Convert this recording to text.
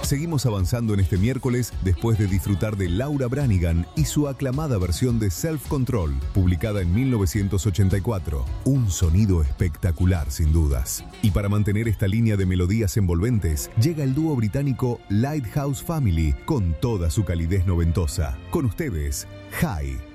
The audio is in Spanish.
Seguimos avanzando en este miércoles después de disfrutar de Laura Branigan y su aclamada versión de Self Control, publicada en 1984. Un sonido espectacular, sin dudas. Y para mantener esta línea de melodías envolventes, llega el dúo británico Lighthouse Family con toda su calidez noventosa. Con ustedes, High.